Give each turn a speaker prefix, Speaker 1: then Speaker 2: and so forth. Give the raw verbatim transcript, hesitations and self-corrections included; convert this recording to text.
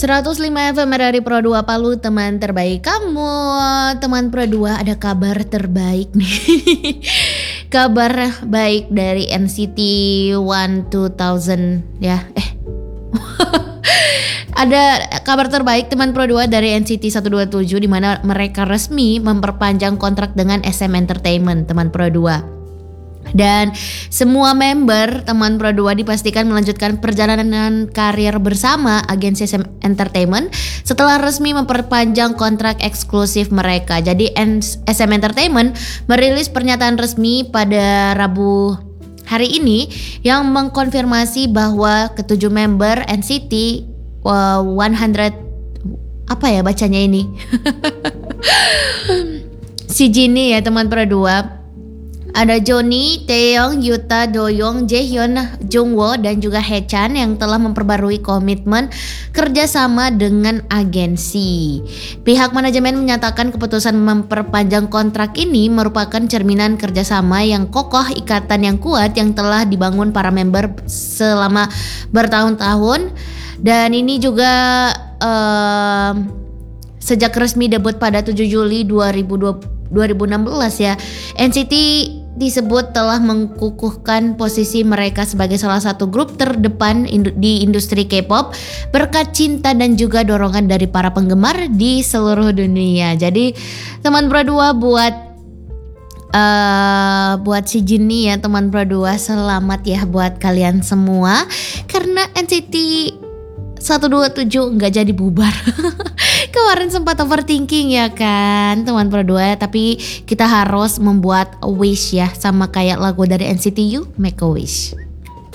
Speaker 1: seratus lima F M dari Pro dua Palu, teman terbaik kamu. Teman Pro dua, ada kabar terbaik nih. Kabar baik dari N C T One Two Thousand ya. Eh Ada kabar terbaik teman Pro dua dari N C T seratus dua puluh tujuh, di mana mereka resmi memperpanjang kontrak dengan S M Entertainment, teman Pro dua. Dan semua member teman Pro dua dipastikan melanjutkan perjalanan karir bersama agensi S M Entertainment setelah resmi memperpanjang kontrak eksklusif mereka. Jadi S M Entertainment merilis pernyataan resmi pada Rabu hari ini yang mengkonfirmasi bahwa ketujuh member N C T uh, seratus, apa ya bacanya ini? Si Jinny ya teman Pro dua. Ada Johnny, Taeyong, Yuta, Doyoung, Jaehyun, Jungwoo, dan juga Haechan yang telah memperbarui komitmen kerjasama dengan agensi. Pihak manajemen menyatakan keputusan memperpanjang kontrak ini merupakan cerminan kerjasama yang kokoh, ikatan yang kuat yang telah dibangun para member selama bertahun-tahun. Dan ini juga uh, sejak resmi debut pada tujuh Juli dua ribu enam belas ya, N C T disebut telah mengukuhkan posisi mereka sebagai salah satu grup terdepan di industri K-pop berkat cinta dan juga dorongan dari para penggemar di seluruh dunia. Jadi teman Pro dua buat uh, buat si Jinny ya teman Pro dua, selamat ya buat kalian semua karena N C T seratus dua puluh tujuh nggak jadi bubar. Kemarin sempat overthinking ya kan teman Pro dua, tapi kita harus membuat wish ya, sama kayak lagu dari N C T U, Make a Wish.